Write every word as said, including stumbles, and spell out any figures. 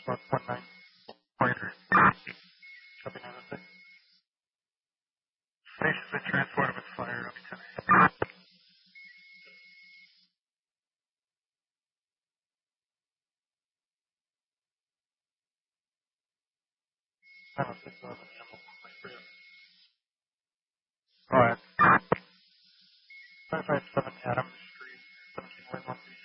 one nine pointer. Jumping out of it. Station's been transported with fire. Alright. five five seven Adams Street, seventeen point one three.